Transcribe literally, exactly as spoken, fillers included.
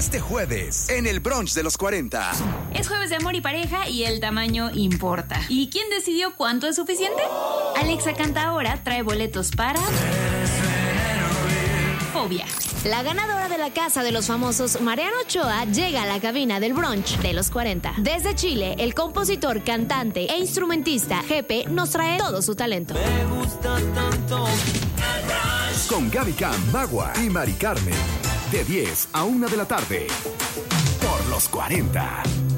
Este jueves, en el brunch de los cuarenta. Es jueves de amor y pareja y el tamaño importa. ¿Y quién decidió cuánto es suficiente? Alexa Cantaora trae boletos para... Fobia. La ganadora de la Casa de los Famosos, Mariana Ochoa, llega a la cabina del brunch de los cuarenta. Desde Chile, el compositor, cantante e instrumentista Jepe nos trae todo su talento. Me gusta tanto. Con Gaby Cam, Magua y Mari Carmen. De diez a una de la tarde. Por los cuarenta.